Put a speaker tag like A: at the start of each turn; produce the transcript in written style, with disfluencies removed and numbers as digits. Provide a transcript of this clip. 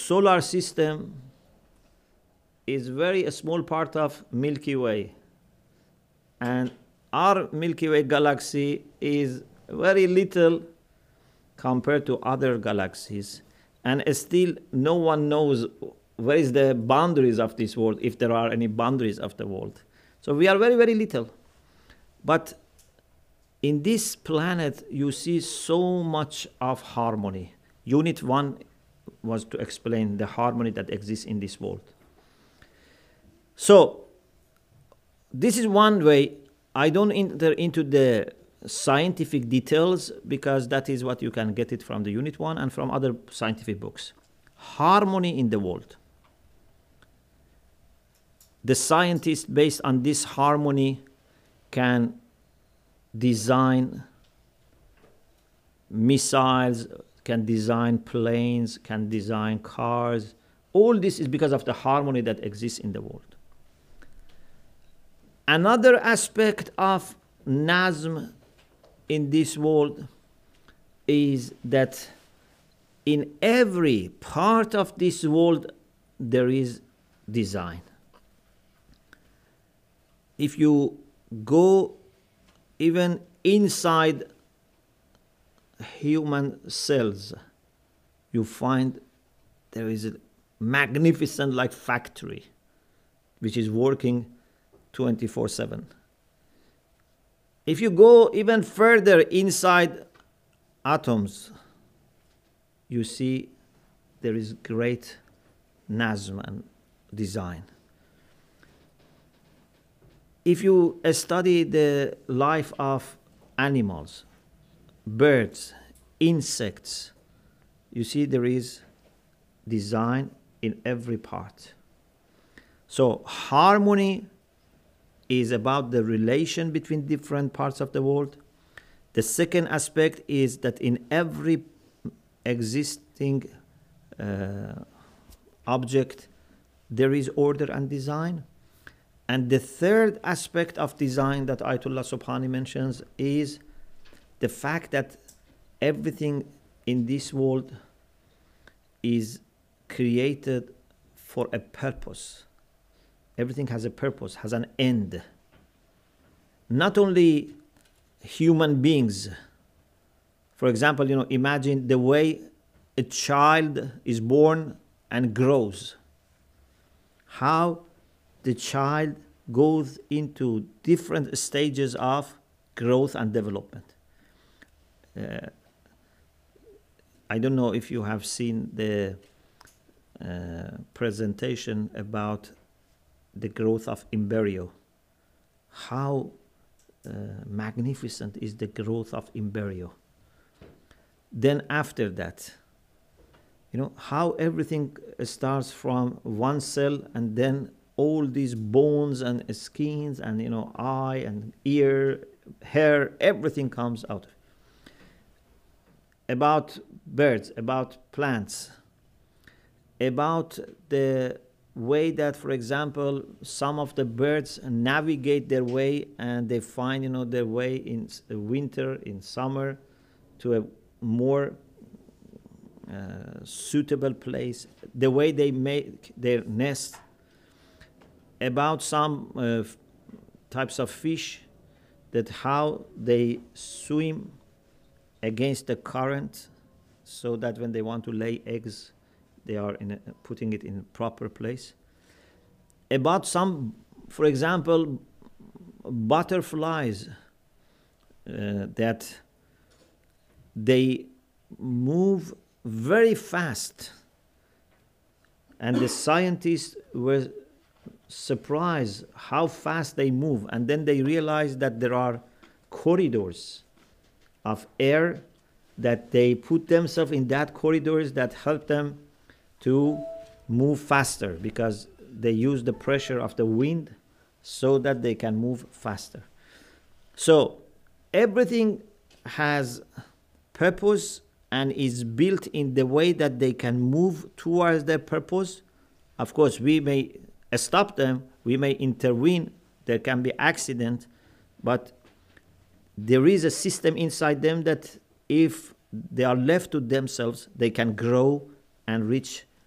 A: solar system is very a small part of Milky Way, and our Milky Way galaxy is very little compared to other galaxies, and still no one knows where is the boundaries of this world, if there are any boundaries of the world. So we are very, very little. But in this planet, you see so much of harmony. Unit 1 was to explain the harmony that exists in this world. So this is one way. I don't enter into the scientific details because that is what you can get it from the Unit 1 and from other scientific books. Harmony in the world. The scientists, based on this harmony, can design missiles, can design planes, can design cars. All this is because of the harmony that exists in the world. Another aspect of Nazm in this world is that in every part of this world there is design. If you go even inside human cells, you find there is a magnificent like factory which is working 24/7. If you go even further inside atoms, you see there is great Nazm and design. If you study the life of animals, birds, insects, you see there is design in every part. So harmony is about the relation between different parts of the world. The second aspect is that in every existing object there is order and design. And the third aspect of design that Ayatollah Subhani mentions is the fact that everything in this world is created for a purpose. Everything has a purpose, has an end. Not only human beings. For example, imagine the way a child is born and grows. How the child goes into different stages of growth and development. I don't know if you have seen the presentation about the growth of embryo. How magnificent is the growth of embryo. Then after that, how everything starts from one cell, and then all these bones and skins and eye and ear, hair, everything comes out. About birds, about plants, about the way that, for example, some of the birds navigate their way and they find their way in winter, in summer, to a more suitable place, the way they make their nest. About some types of fish, that how they swim against the current, so that when they want to lay eggs, they are putting it in a proper place. About some, for example, butterflies, that they move very fast, and the scientists were surprised how fast they move, and then they realized that there are corridors of air that they put themselves in, that corridors that help them to move faster, because they use the pressure of the wind so that they can move faster. So everything has purpose and is built in the way that they can move towards their purpose. Of course, we may stop them, we may intervene, there can be accident, but there is a system inside them that if they are left to themselves, they can grow and reach